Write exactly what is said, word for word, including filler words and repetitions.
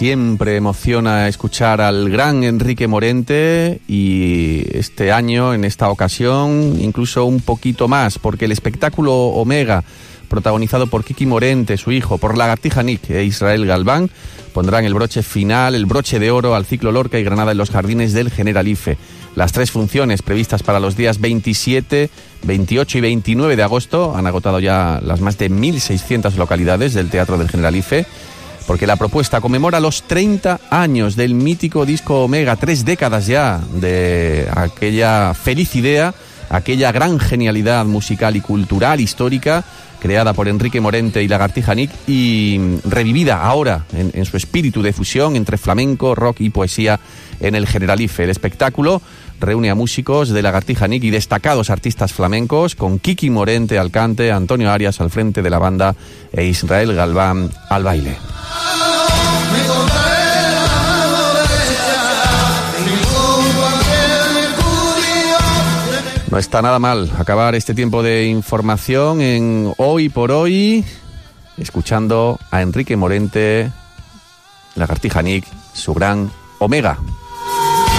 siempre emociona escuchar al gran Enrique Morente, y este año, en esta ocasión, incluso un poquito más, porque el espectáculo Omega, protagonizado por Kiki Morente, su hijo, por Lagartija Nick e Israel Galván, pondrán el broche final, el broche de oro al ciclo Lorca y Granada en los jardines del Generalife. Las tres funciones previstas para los días veintisiete, veintiocho y veintinueve de agosto han agotado ya las más de mil seiscientas localidades del Teatro del Generalife, porque la propuesta conmemora los treinta años del mítico disco Omega, tres décadas ya de aquella feliz idea, aquella gran genialidad musical y cultural histórica creada por Enrique Morente y Lagartija Nick, y revivida ahora en, en su espíritu de fusión entre flamenco, rock y poesía en el Generalife. El espectáculo reúne a músicos de Lagartija Nick y destacados artistas flamencos, con Kiki Morente al cante, Antonio Arias al frente de la banda e Israel Galván al baile. No está nada mal acabar este tiempo de información en Hoy por Hoy, escuchando a Enrique Morente, Lagartija Nick, su gran Omega.